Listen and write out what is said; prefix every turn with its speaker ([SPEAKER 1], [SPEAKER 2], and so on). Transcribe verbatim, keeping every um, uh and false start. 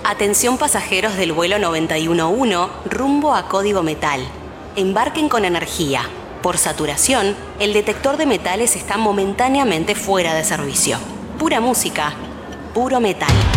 [SPEAKER 1] Atención pasajeros del vuelo noventa y uno uno rumbo a Código Metal. Embarquen con energía. Por saturación, el detector de metales está momentáneamente fuera de servicio. Pura música, puro metal.